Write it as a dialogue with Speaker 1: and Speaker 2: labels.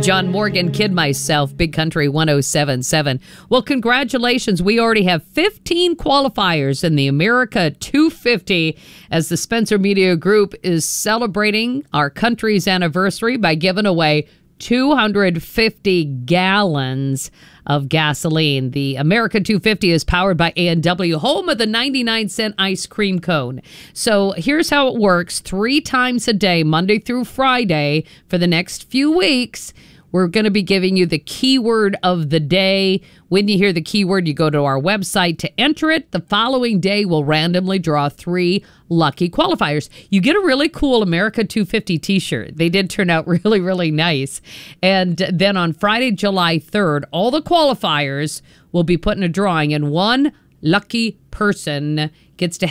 Speaker 1: John Morgan, Kid Myself, Big Country 107.7. Well, congratulations. We already have 15 qualifiers in the America 250 as the Spencer Media Group is celebrating our country's anniversary by giving away 250 gallons of gasoline. The America 250 is powered by A&W, home of the 99-cent ice cream cone. So here's how it works. 3 times a day, Monday through Friday, for the next few weeks, we're going to be giving you the keyword of the day. When you hear the keyword, you go to our website to enter it. The following day, we'll randomly draw 3 lucky qualifiers. You get a really cool America 250 t-shirt. They did turn out really, really nice. And then on Friday, July 3rd, all the qualifiers will be put in a drawing, and one lucky person gets to